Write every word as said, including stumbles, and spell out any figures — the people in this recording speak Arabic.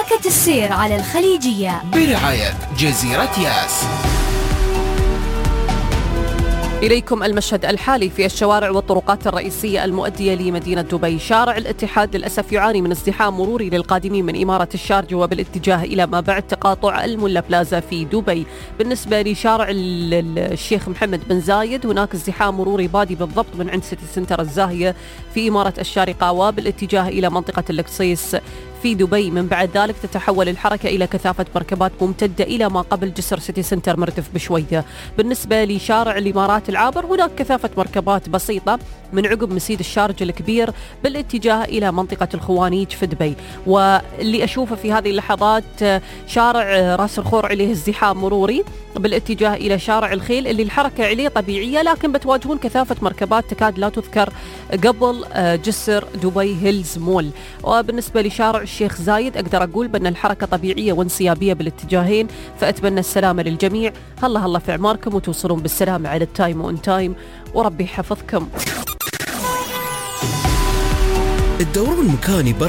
حركة السير على الخليجية برعاية جزيرة ياس. إليكم المشهد الحالي في الشوارع والطرقات الرئيسية المؤدية لمدينة دبي. شارع الاتحاد للأسف يعاني من ازدحام مروري للقادمين من إمارة الشارجة وبالاتجاه إلى ما بعد تقاطع الملا بلازا في دبي. بالنسبة لشارع الشيخ محمد بن زايد هناك ازدحام مروري بادي بالضبط من عند سيتي سنتر الزاهية في إمارة الشارقة وبالاتجاه إلى منطقة القصيص في دبي. من بعد ذلك تتحول الحركة إلى كثافة مركبات ممتدة إلى ما قبل جسر سيتي سنتر مردف بشوية. بالنسبة لشارع الإمارات العابر هناك كثافة مركبات بسيطة من عقب مسيد الشارج الكبير بالاتجاه إلى منطقة الخوانيج في دبي. واللي أشوفه في هذه اللحظات شارع راس الخور عليه ازدحام مروري بالاتجاه إلى شارع الخيل اللي الحركة عليه طبيعية، لكن بتواجهون كثافة مركبات تكاد لا تذكر قبل جسر دبي هيلز مول. وبالنسبة لشارع الشيخ زايد أقدر أقول بأن الحركة طبيعية وانسيابية بالاتجاهين، فأتمنى السلامة للجميع. هلا هلا في عماركم وتوصلون بالسلامة على التايم وان تايم وربي يحفظكم. الدوران المكاني